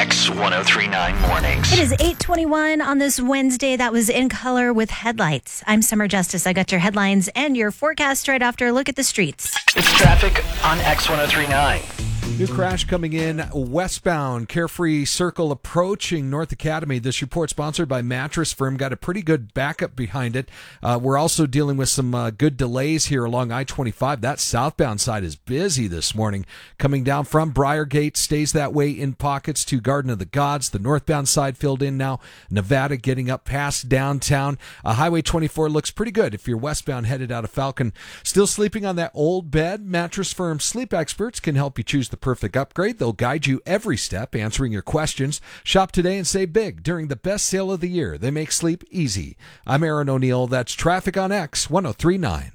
X1039 Mornings. It is 8:21 on this Wednesday. That was In Color with Headlights. I'm Summer Justice. I got your headlines and your forecast right after a look at the streets. It's traffic on X1039. New crash coming in westbound, Carefree Circle approaching North Academy. This report sponsored by Mattress Firm. Got a pretty good backup behind it. We're also dealing with some good delays here along I-25. That southbound side is busy this morning. Coming down from Briargate, stays that way in pockets to Garden of the Gods. The northbound side filled in now. Nevada getting up past downtown. Highway 24 looks pretty good if you're westbound headed out of Falcon. Still sleeping on that old bed? Mattress Firm sleep experts can help you choose the perfect upgrade. They'll guide you every step, answering your questions. Shop today and save big during the best sale of the year. They make sleep easy. I'm Aaron O'Neill. That's traffic on X1039.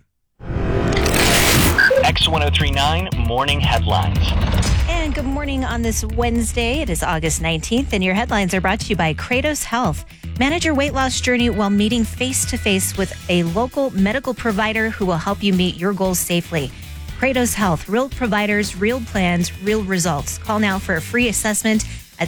X1039 Morning Headlines. And good morning on this Wednesday. It is August 19th, and your headlines are brought to you by Kratos Health. Manage your weight loss journey while meeting face-to-face with a local medical provider who will help you meet your goals safely. Kratos Health, real providers, real plans, real results. Call now for a free assessment at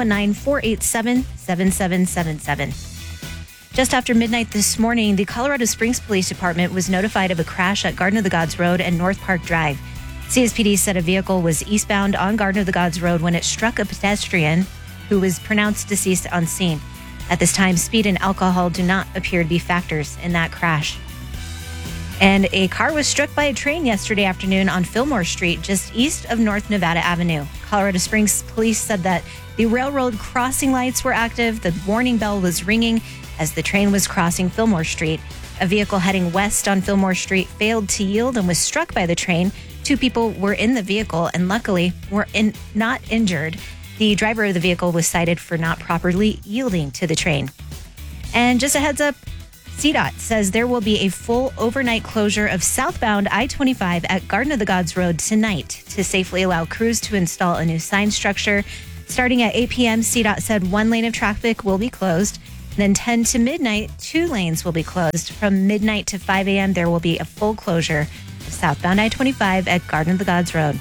719-487-7777. Just after midnight this morning, the Colorado Springs Police Department was notified of a crash at Garden of the Gods Road and North Park Drive. CSPD said a vehicle was eastbound on Garden of the Gods Road when it struck a pedestrian who was pronounced deceased on scene. At this time, speed and alcohol do not appear to be factors in that crash. And a car was struck by a train yesterday afternoon on Fillmore Street, just east of North Nevada Avenue. Colorado Springs police said that the railroad crossing lights were active. The warning bell was ringing as the train was crossing Fillmore Street. A vehicle heading west on Fillmore Street failed to yield and was struck by the train. 2 people were in the vehicle and luckily were not injured. The driver of the vehicle was cited for not properly yielding to the train. And just a heads up, CDOT says there will be a full overnight closure of southbound I-25 at Garden of the Gods Road tonight to safely allow crews to install a new sign structure. Starting at 8 p.m., CDOT said 1 lane of traffic will be closed. Then 10 to midnight, 2 lanes will be closed. From midnight to 5 a.m., there will be a full closure of southbound I-25 at Garden of the Gods Road.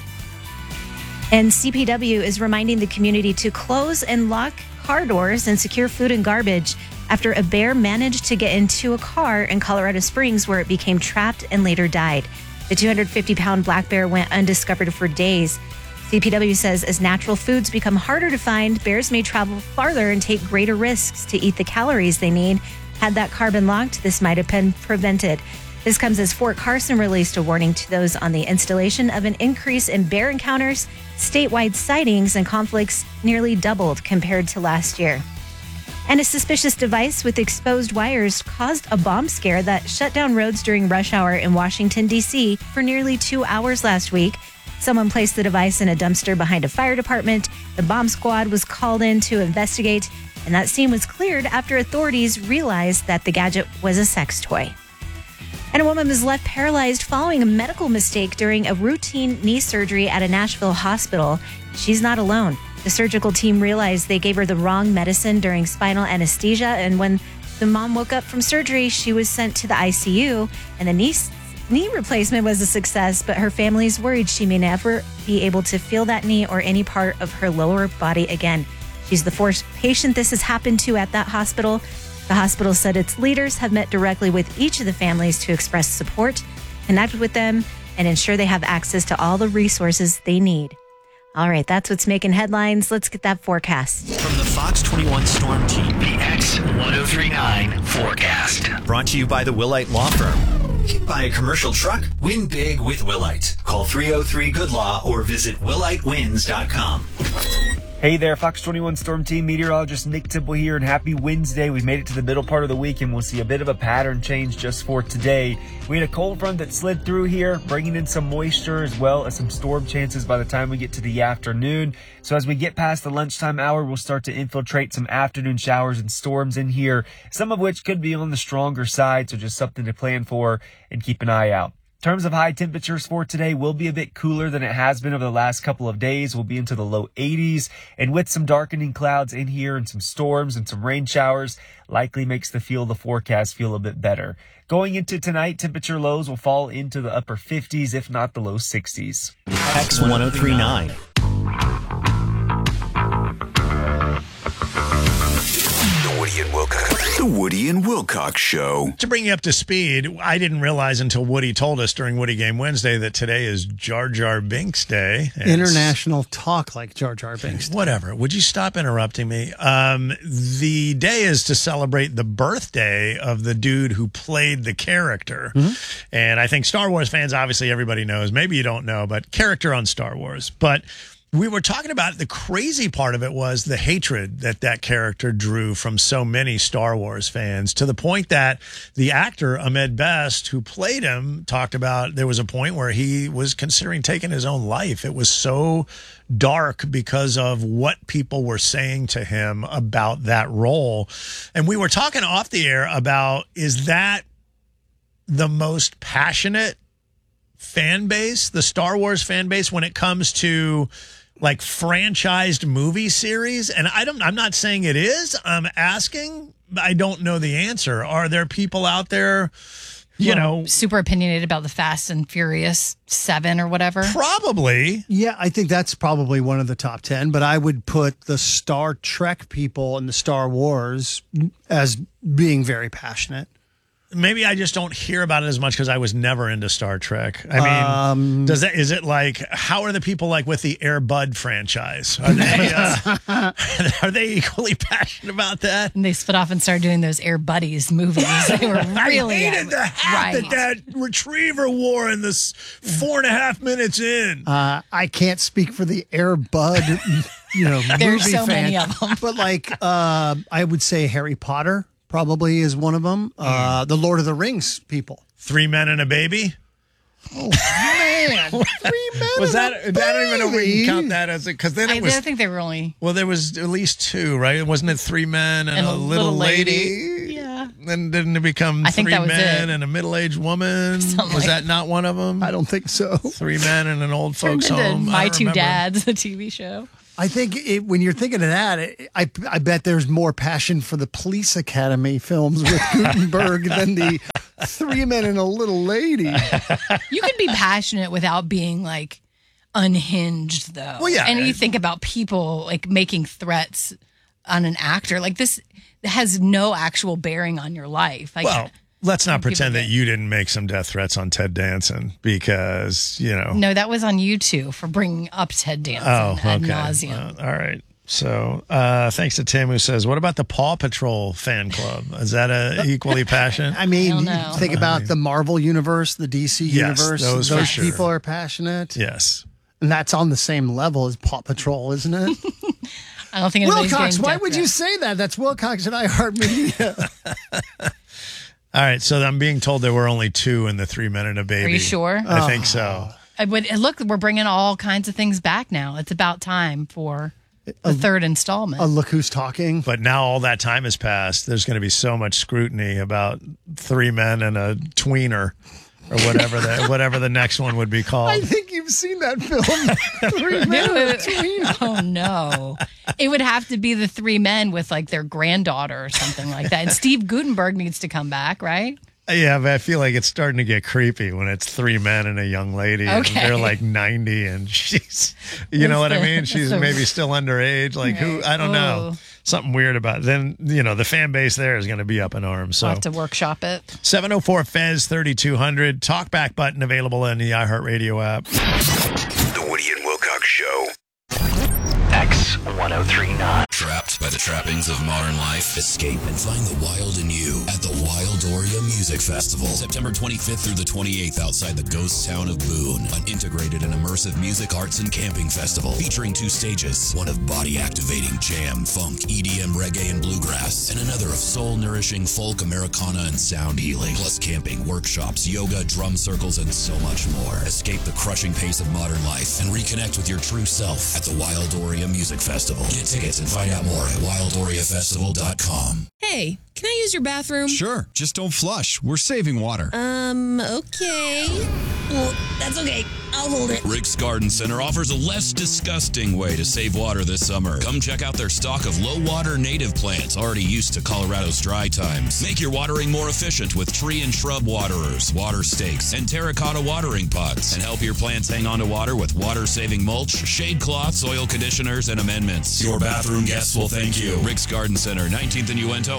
And CPW is reminding the community to close and lock car doors and secure food and garbage after a bear managed to get into a car in Colorado Springs where it became trapped and later died. The 250-pound black bear went undiscovered for days. CPW says as natural foods become harder to find, bears may travel farther and take greater risks to eat the calories they need. Had that car been locked, this might have been prevented. This comes as Fort Carson released a warning to those on the installation of an increase in bear encounters. Statewide sightings and conflicts nearly doubled compared to last year. And a suspicious device with exposed wires caused a bomb scare that shut down roads during rush hour in Washington, D.C. for nearly 2 hours last week. Someone placed the device in a dumpster behind a fire department. The bomb squad was called in to investigate, and that scene was cleared after authorities realized that the gadget was a sex toy. And a woman was left paralyzed following a medical mistake during a routine knee surgery at a Nashville hospital. She's not alone. The surgical team realized they gave her the wrong medicine during spinal anesthesia, and when the mom woke up from surgery, she was sent to the ICU, and the knee replacement was a success, but her family's worried she may never be able to feel that knee or any part of her lower body again. She's the fourth patient this has happened to at that hospital. The hospital said its leaders have met directly with each of the families to express support, connect with them, and ensure they have access to all the resources they need. All right, that's what's making headlines. Let's get that forecast. From the Fox 21 Storm Team, the X1039 forecast. Brought to you by the Willite Law Firm. Buy a commercial truck? Win big with Willite. Call 303-GOOD-LAW or visit willitewins.com. Hey there, Fox 21 Storm Team meteorologist Nick Temple here, and happy Wednesday. We've made it to the middle part of the week, and we'll see a bit of a pattern change just for today. We had a cold front that slid through here, bringing in some moisture as well as some storm chances by the time we get to the afternoon. So as we get past the lunchtime hour, we'll start to infiltrate some afternoon showers and storms in here, some of which could be on the stronger side, so just something to plan for and keep an eye out. In terms of high temperatures for today, will be a bit cooler than it has been over the last couple of days. We'll be into the low 80s, and with some darkening clouds in here and some storms and some rain showers, likely makes the forecast feel a bit better. Going into tonight, temperature lows will fall into the upper 50s, if not the low 60s. X1039. Woody and Wilcox Show. To bring you up to speed, I didn't realize until Woody told us during Woody Game Wednesday that today is Jar Jar Binks Day. International Talk Like Jar Jar Binks Day. Whatever. Would you stop interrupting me? The day is to celebrate the birthday of the dude who played the character. And I think Star Wars fans, obviously everybody knows. Maybe you don't know, but character on Star Wars. But we were talking about the crazy part of it was the hatred that character drew from so many Star Wars fans, to the point that the actor Ahmed Best, who played him, talked about there was a point where he was considering taking his own life. It was so dark because of what people were saying to him about that role. And we were talking off the air about, is that the most passionate fan base, the Star Wars fan base, when it comes to like franchised movie series? And I'm not saying it is. I'm asking. I don't know the answer. Are there people out there, super opinionated about the Fast and Furious 7 or whatever? Probably. Yeah, I think that's probably one of the top 10, but I would put the Star Trek people and the Star Wars as being very passionate. Maybe I just don't hear about it as much because I was never into Star Trek. I mean, is it like, how are the people like with the Air Bud franchise? Are they equally passionate about that? And they split off and started doing those Air Buddies movies. They were really I hated the hat that retriever wore in this 4.5 minutes in. I can't speak for the Air Bud, There's movie so fan, many of them. but like I would say Harry Potter probably is one of them. The Lord of the Rings people. 3 Men and a Baby. Oh man, 3 Men. Was and that? a I don't even know if we baby. can count that as it, because then it I was. think they were only. Well, there was at least 2, right? Wasn't it 3 men and a little lady? Yeah. Then didn't it become I think 3 that was men it. and a middle-aged woman? Something Was like that not one of them? I don't think so. 3 men and an old Turned folks into home. I My don't Two remember. Dads, the TV show. I think when you're thinking of that, I bet there's more passion for the Police Academy films with Gutenberg than the 3 Men and a Little Lady. You can be passionate without being like unhinged, though. Well, yeah. And you think about people like making threats on an actor. Like this has no actual bearing on your life. Well, let's not pretend People that you didn't make some death threats on Ted Danson because, No, that was on you two for bringing up Ted Danson ad nauseum. All right. So thanks to Tim, who says, what about the Paw Patrol fan club? Is that equally passionate? I mean, Hell no. think about the Marvel universe, the DC Yes, universe. those for sure. people are passionate. Yes. And that's on the same level as Paw Patrol, isn't it? I don't think anybody's Wilcox, getting why death would you threats. say that? That's Wilcox at iHeartMedia. All right. So I'm being told there were only 2 in the 3 Men and a Baby. Are you sure? I think so. Look, we're bringing all kinds of things back now. It's about time for the third installment. Look who's talking. But now all that time has passed. There's going to be so much scrutiny about 3 men and a tweener, or whatever the next one would be called. I think you've seen that film. 3 Men and a Tween. Oh no! It would have to be the 3 men with like their granddaughter or something like that. And Steve Gutenberg needs to come back, right? Yeah, but I feel like it's starting to get creepy when it's 3 men and a young lady. And Okay. they're like 90 and she's, you know what I mean? She's so- maybe still underage. Like who, I don't know. Oh. Something weird about it. Then, the fan base there is going to be up in arms. So I'll have to workshop it. 704 Fez 3200 talkback button available in the iHeartRadio app. The Woody and Wilcox Show. X1039. Trapped by the trappings of modern life? Escape and find the wild in you at the Wildoria Music Festival. September 25th through the 28th outside the ghost town of Boone. An integrated and immersive music, arts, and camping festival featuring 2 stages. One of body-activating jam, funk, EDM, reggae, and bluegrass. And another of soul-nourishing folk, Americana, and sound healing. Plus camping, workshops, yoga, drum circles, and so much more. Escape the crushing pace of modern life and reconnect with your true self at the Wildoria Music Festival. Get tickets and find out more at wildoriafestival.com. Hey, can I use your bathroom? Sure, just don't flush. We're saving water. Okay. Well, that's okay. I'll hold it. Rick's Garden Center offers a less disgusting way to save water this summer. Come check out their stock of low-water native plants already used to Colorado's dry times. Make your watering more efficient with tree and shrub waterers, water stakes, and terracotta watering pots. And help your plants hang on to water with water-saving mulch, shade cloths, oil conditioners, and amendments. Your bathroom guests will thank you. Rick's Garden Center, 19th and Uinta, or ricksgarden.com.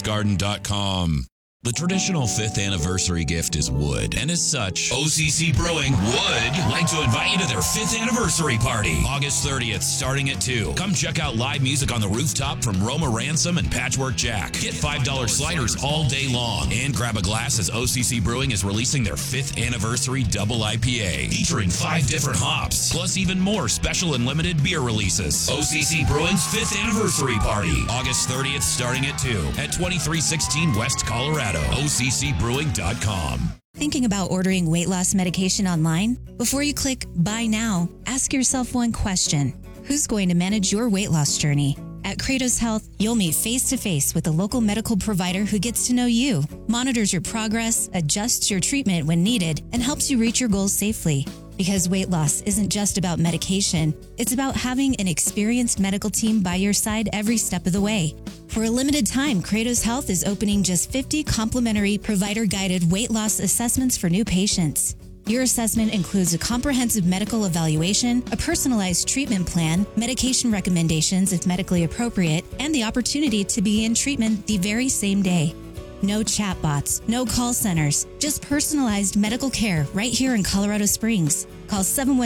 westgarden.com. The traditional 5th anniversary gift is wood, and as such, OCC Brewing would like to invite you to their 5th anniversary party, August 30th, starting at 2. Come check out live music on the rooftop from Roma Ransom and Patchwork Jack. Get $5 sliders all day long, and grab a glass as OCC Brewing is releasing their 5th anniversary double IPA, featuring 5 different hops, plus even more special and limited beer releases. OCC Brewing's 5th anniversary party, August 30th, starting at 2 at 2316 West Colorado. OCCbrewing.com. Thinking about ordering weight loss medication online? Before you click buy now, ask yourself one question. Who's going to manage your weight loss journey? At Kratos Health, you'll meet face-to-face with a local medical provider who gets to know you, monitors your progress, adjusts your treatment when needed, and helps you reach your goals safely. Because weight loss isn't just about medication, it's about having an experienced medical team by your side every step of the way. For a limited time, Kratos Health is opening just 50 complimentary provider-guided weight loss assessments for new patients. Your assessment includes a comprehensive medical evaluation, a personalized treatment plan, medication recommendations if medically appropriate, and the opportunity to begin treatment the very same day. No chatbots, no call centers, just personalized medical care right here in Colorado Springs. Call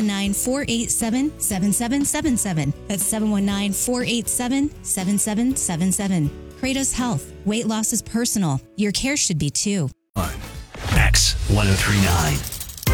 719-487-7777. That's 719-487-7777. Kratos Health. Weight loss is personal. Your care should be too. X1039.